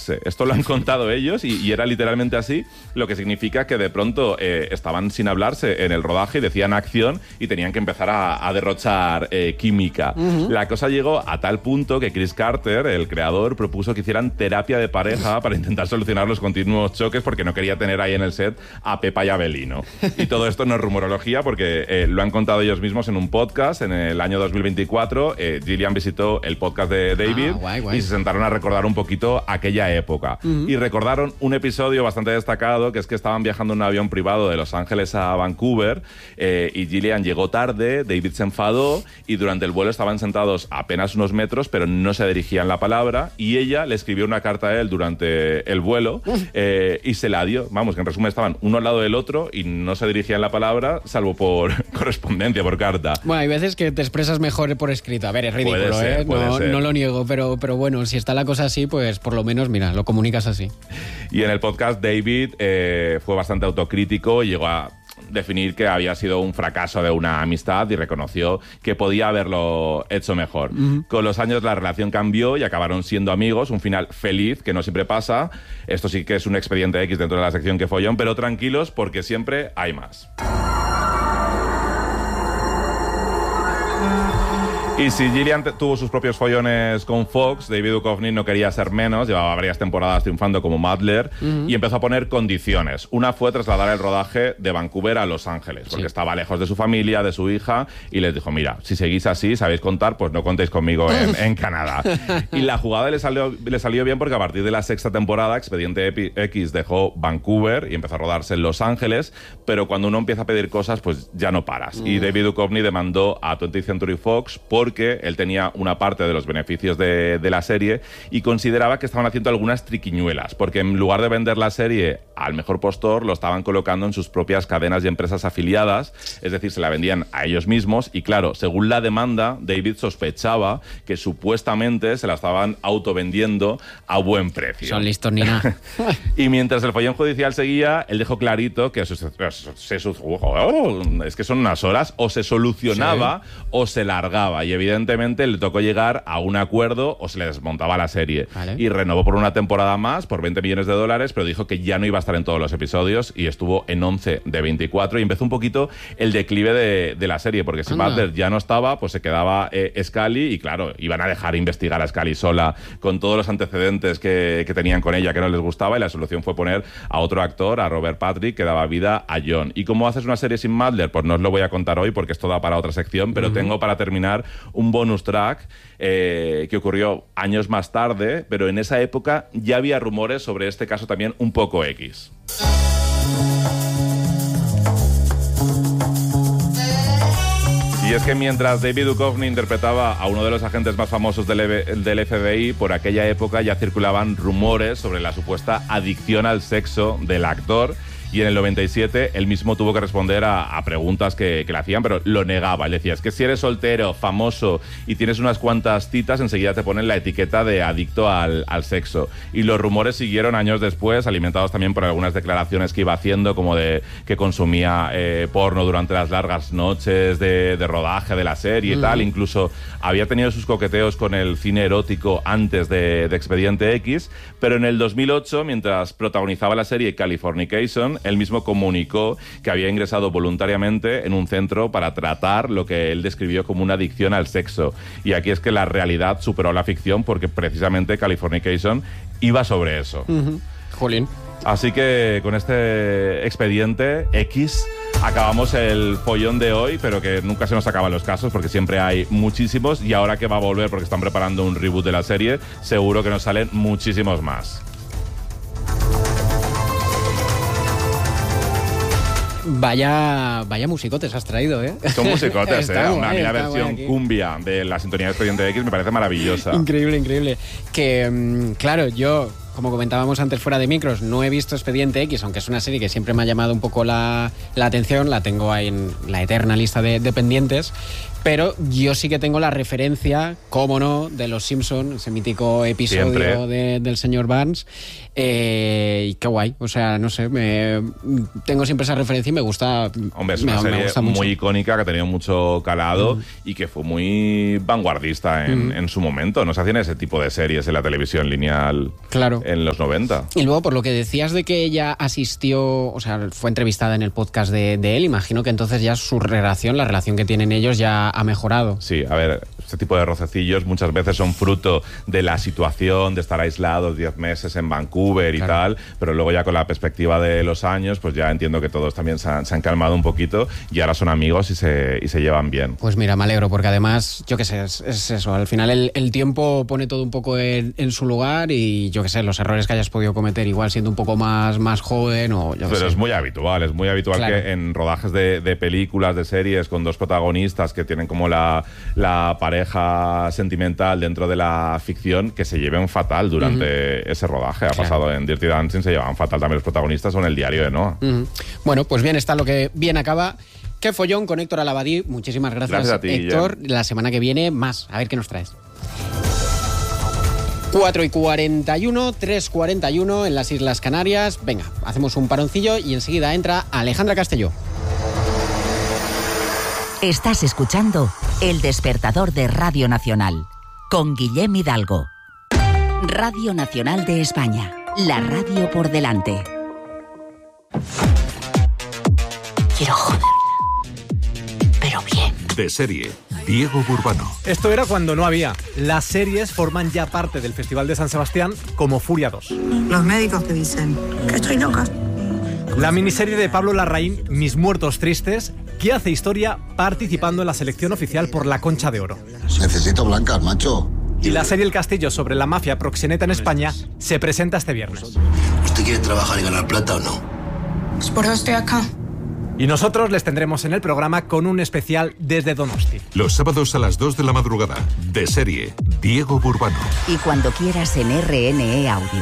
hablarse. Esto lo han contado ellos y era literalmente así, lo que significa que de pronto estaban sin hablarse en el rodaje y decían acción y tenían que empezar a derrochar química. La cosa llegó a tal punto que Chris Carter, el creador, propuso que hicieran terapia de pareja para intentar solucionar los continuos choques porque no quería tener ahí en el set a Pepa y Abelino. Y todo esto no es rumorología porque lo han contado ellos mismos en un podcast en el año 2024. Gillian visitó el podcast de David y se sentaron a recordar un poquito aquella época. Y recordaron un episodio bastante destacado, que es que estaban viajando en un avión privado de Los Ángeles a Vancouver y Gillian llegó tarde, David se enfadó y durante el vuelo estaban sentados a apenas unos metros, pero no se dirigían la palabra y ella le escribió una carta a él durante el vuelo y se la dio. Vamos, que en resumen estaban uno al lado del otro y no se dirigían la palabra, salvo por correspondencia, por carta. Bueno, hay veces que te expresas mejor por escrito. A ver, es ridículo, puede ser. No lo niego, pero bueno, si está la cosa así, pues por lo menos, mira, lo comunicas así. Y en el podcast David fue bastante autocrítico y llegó a definir que había sido un fracaso de una amistad y reconoció que podía haberlo hecho mejor. Con los años la relación cambió y acabaron siendo amigos, un final feliz, que no siempre pasa. Esto sí que es un expediente X dentro de la sección Que Follón, pero tranquilos porque siempre hay más. Y si Gillian tuvo sus propios follones con Fox, David Duchovny no quería ser menos, llevaba varias temporadas triunfando como Madler y empezó a poner condiciones. Una fue trasladar el rodaje de Vancouver a Los Ángeles, porque estaba lejos de su familia, de su hija, y les dijo, mira, si seguís así, sabéis contar, pues no contéis conmigo en Canadá. Y la jugada le salió bien porque a partir de la sexta temporada, Expediente X dejó Vancouver y empezó a rodarse en Los Ángeles, pero cuando uno empieza a pedir cosas, pues ya no paras. Y David Duchovny demandó a 20th Century Fox porque él tenía una parte de los beneficios de la serie y consideraba que estaban haciendo algunas triquiñuelas, porque en lugar de vender la serie al mejor postor, lo estaban colocando en sus propias cadenas y empresas afiliadas, es decir, se la vendían a ellos mismos y claro, según la demanda, David sospechaba que supuestamente se la estaban autovendiendo a buen precio. Son listos ni nada. Y mientras el follón judicial seguía, él dejó clarito que es que son unas horas, o se solucionaba o se largaba. Y evidentemente le tocó llegar a un acuerdo o se le desmontaba la serie. Vale. Y renovó por una temporada más, por $20 millones, pero dijo que ya no iba a estar en todos los episodios y estuvo en 11 de 24 y empezó un poquito el declive de la serie, porque si Butler ya no estaba, pues se quedaba Scully y claro, iban a dejar investigar a Scully sola con todos los antecedentes que tenían con ella que no les gustaba y la solución fue poner a otro actor, a Robert Patrick, que daba vida a John. ¿Y cómo haces una serie sin Butler? Pues no os lo voy a contar hoy porque esto da para otra sección, pero tengo para terminar un bonus track que ocurrió años más tarde, pero en esa época ya había rumores sobre este caso también un poco X. Y es que mientras David Duchovny interpretaba a uno de los agentes más famosos del FBI, por aquella época ya circulaban rumores sobre la supuesta adicción al sexo del actor. Y en el 97 él mismo tuvo que responder a preguntas que le hacían, pero lo negaba. Él decía, es que si eres soltero, famoso y tienes unas cuantas citas, enseguida te ponen la etiqueta de adicto al sexo. Y los rumores siguieron años después, alimentados también por algunas declaraciones que iba haciendo, como de que consumía porno durante las largas noches de rodaje de la serie y tal. Incluso había tenido sus coqueteos con el cine erótico antes de Expediente X, pero en el 2008, mientras protagonizaba la serie Californication, él mismo comunicó que había ingresado voluntariamente en un centro para tratar lo que él describió como una adicción al sexo. Y aquí es que la realidad superó la ficción porque precisamente Californication iba sobre eso. Jolín. Así que con este Expediente X acabamos el follón de hoy, pero que nunca se nos acaban los casos porque siempre hay muchísimos y ahora que va a volver porque están preparando un reboot de la serie, seguro que nos salen muchísimos más. Vaya musicotes has traído, ¿eh? Son musicotes, ¿eh? Guay, a mí la versión cumbia de la sintonía de Expediente X me parece maravillosa. Increíble, increíble. Que, claro, yo, como comentábamos antes fuera de micros, no he visto Expediente X, aunque es una serie que siempre me ha llamado un poco la atención, la tengo ahí en la eterna lista de pendientes, pero yo sí que tengo la referencia, cómo no, de Los Simpson, ese mítico episodio del señor Barnes, y qué guay, o sea, no sé, tengo siempre esa referencia y me gusta. Hombre, es una serie muy icónica que ha tenido mucho calado y que fue muy vanguardista en su momento. No se hacían ese tipo de series en la televisión lineal. Claro. en los 90. Y luego, por lo que decías de que ella asistió, o sea, fue entrevistada en el podcast de él, imagino que entonces ya su relación, la relación que tienen ellos ya ha mejorado. Sí, a ver, este tipo de rocecillos muchas veces son fruto de la situación, de estar aislados 10 meses en Vancouver y tal, pero luego ya con la perspectiva de los años, pues ya entiendo que todos también se han calmado un poquito y ahora son amigos y se llevan bien. Pues mira, me alegro, porque además, yo qué sé, es eso, al final el tiempo pone todo un poco en su lugar y yo qué sé, los errores que hayas podido cometer igual siendo un poco más joven o yo qué sé. Pero es muy habitual claro. Que en rodajes de películas, de series con dos protagonistas que tienen como la pareja sentimental dentro de la ficción, que se lleven fatal durante ese rodaje. Ha pasado en Dirty Dancing, se llevan fatal también los protagonistas o en El diario de Noah. Bueno, pues bien está lo que bien acaba. Qué follón con Héctor Al-Abadí. Muchísimas gracias a ti, Héctor. Guillem. La semana que viene más. A ver qué nos traes. 4:41, 3:41 en las Islas Canarias. Venga, hacemos un paroncillo y enseguida entra Alejandra Castelló. Estás escuchando El Despertador de Radio Nacional con Guillem Hidalgo. Radio Nacional de España, la radio por delante. Quiero joderla, pero bien. De serie, Diego Burbano. Esto era cuando no había. Las series forman ya parte del Festival de San Sebastián, como Furia 2. Los médicos te dicen que estoy loca. La miniserie de Pablo Larraín, Mis muertos tristes, que hace historia participando en la selección oficial por la Concha de Oro. Necesito blancas, macho. Y la serie El Castillo sobre la mafia proxeneta en España se presenta este viernes. ¿Usted quiere trabajar y ganar plata o no? Pues por eso estoy acá. Y nosotros les tendremos en el programa con un especial desde Donosti. Los sábados a las 2 de la madrugada. De serie, Diego Burbano. Y cuando quieras en RNE Audio.